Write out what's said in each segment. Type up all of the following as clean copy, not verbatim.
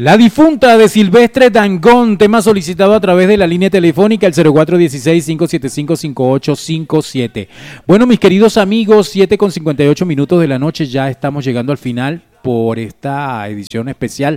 La difunta de Silvestre Dangond, tema solicitado a través de la línea telefónica el 0416-575-5857. Bueno, mis queridos amigos, 7:58 de la noche, ya estamos llegando al final por esta edición especial.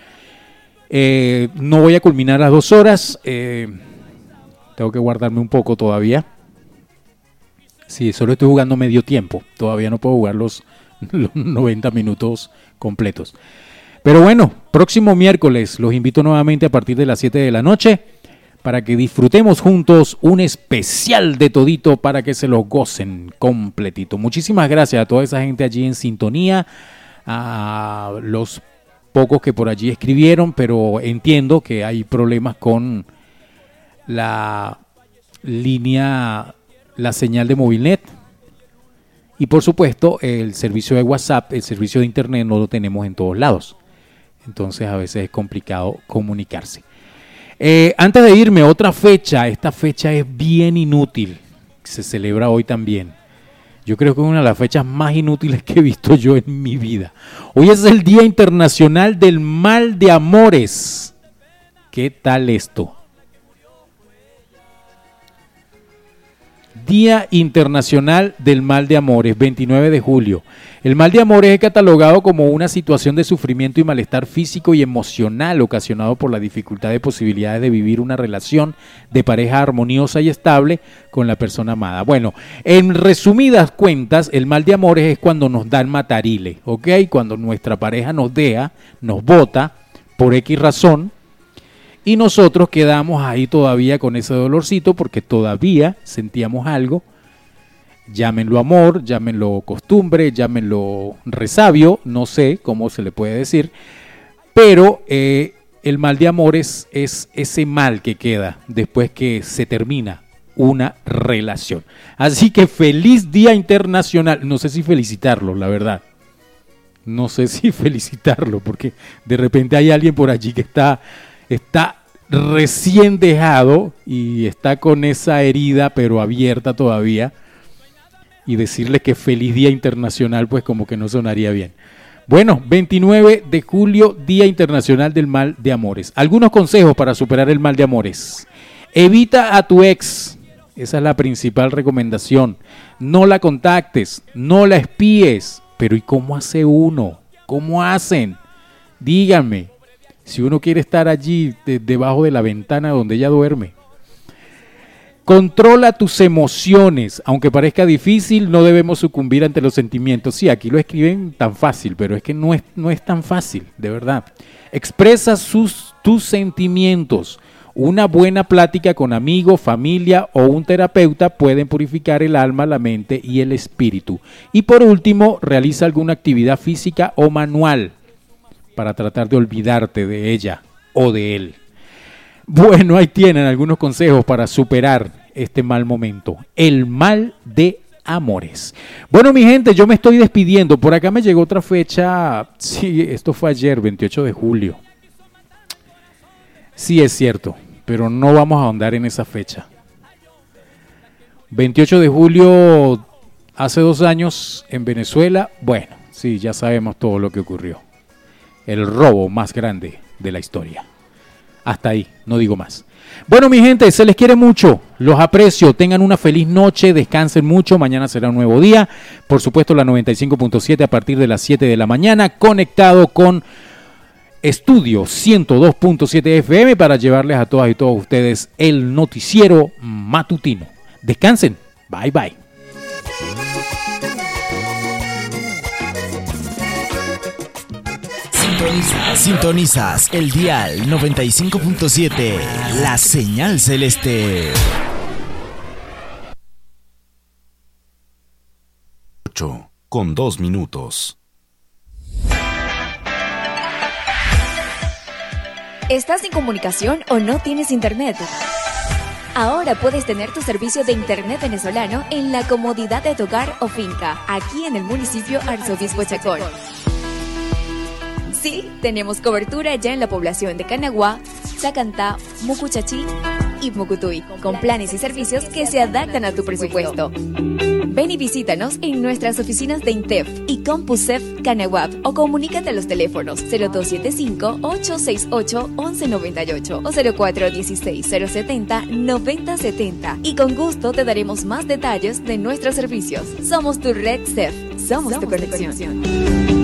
No voy a culminar las 2 horas, tengo que guardarme un poco todavía. Sí, solo estoy jugando medio tiempo, todavía no puedo jugar los 90 minutos completos. Pero bueno, próximo miércoles los invito nuevamente a partir de las 7 de la noche para que disfrutemos juntos un especial de todito para que se lo gocen completito. Muchísimas gracias a toda esa gente allí en sintonía, a los pocos que por allí escribieron, pero entiendo que hay problemas con la línea, la señal de Movilnet. Y por supuesto, el servicio de WhatsApp, el servicio de Internet no lo tenemos en todos lados. Entonces a veces es complicado comunicarse. Antes de irme, otra fecha. Esta fecha es bien inútil. Se celebra hoy también. Yo creo que es una de las fechas más inútiles que he visto yo en mi vida. Hoy es el Día Internacional del Mal de Amores. ¿Qué tal esto? Día Internacional del Mal de Amores, 29 de julio. El mal de amores es catalogado como una situación de sufrimiento y malestar físico y emocional ocasionado por la dificultad de posibilidades de vivir una relación de pareja armoniosa y estable con la persona amada. Bueno, en resumidas cuentas, el mal de amores es cuando nos dan matarile, ¿ok? Cuando nuestra pareja nos deja, nos bota por X razón, y nosotros quedamos ahí todavía con ese dolorcito porque todavía sentíamos algo. Llámenlo amor, llámenlo costumbre, llámenlo resabio, no sé cómo se le puede decir. Pero el mal de amor es ese mal que queda después que se termina una relación. Así que feliz Día Internacional. No sé si felicitarlo, la verdad. No sé si felicitarlo porque de repente hay alguien por allí que está recién dejado y está con esa herida pero abierta todavía, y decirle que feliz Día Internacional pues como que no sonaría bien. Bueno, 29 de julio, Día Internacional del Mal de Amores. Algunos consejos para superar el mal de amores. Evita a tu ex, esa es la principal recomendación. No la contactes, no la espíes. Pero ¿y cómo hace uno? ¿Cómo hacen? Díganme. Si uno quiere estar allí debajo de la ventana donde ella duerme. Controla tus emociones. Aunque parezca difícil, no debemos sucumbir ante los sentimientos. Sí, aquí lo escriben tan fácil, pero es que no es tan fácil, de verdad. Expresa tus sentimientos. Una buena plática con amigos, familia o un terapeuta pueden purificar el alma, la mente y el espíritu. Y por último, realiza alguna actividad física o manual para tratar de olvidarte de ella o de él. Bueno, ahí tienen algunos consejos para superar este mal momento, el mal de amores. Bueno, mi gente, yo me estoy despidiendo. Por acá me llegó otra fecha. Sí, esto fue ayer, 28 de julio. Sí, es cierto, pero no vamos a ahondar en esa fecha. 28 de julio, hace 2 años en Venezuela. Bueno, sí, ya sabemos todo lo que ocurrió. El robo más grande de la historia. Hasta ahí, no digo más. Bueno, mi gente, se les quiere mucho, los aprecio, tengan una feliz noche, descansen mucho, mañana será un nuevo día. Por supuesto, la 95.7 a partir de las 7 de la mañana, conectado con Estudio 102.7 FM para llevarles a todas y todos ustedes el noticiero matutino. Descansen, bye bye. Sintonizas el dial 95.7, la señal celeste. 8:02. ¿Estás sin comunicación o no tienes internet? Ahora puedes tener tu servicio de internet venezolano en la comodidad de tu hogar o finca, aquí en el municipio Arzobispo Chacón. Sí, tenemos cobertura ya en la población de Canaguá, Chacantá, Mucuchachí y Mucutuy, con planes y servicios que se adaptan a tu presupuesto. Ven y visítanos en nuestras oficinas de INTEF y CompuSEF Canaguab o comunícate a los teléfonos 0275-868-1198 o 0416-070-9070 y con gusto te daremos más detalles de nuestros servicios. Somos tu red CEF. Somos tu conexión.